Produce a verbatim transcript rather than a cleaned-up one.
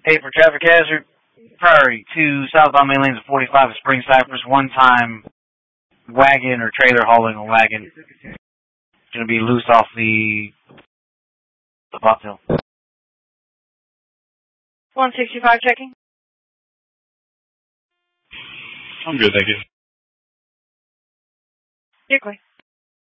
Hey, for traffic hazard, priority two, southbound main lanes of forty-five at Spring Cypress, one time wagon or trailer hauling a wagon. Going to be loose off the, the Box Hill. one sixty-five checking. I'm good, thank you. You're clear.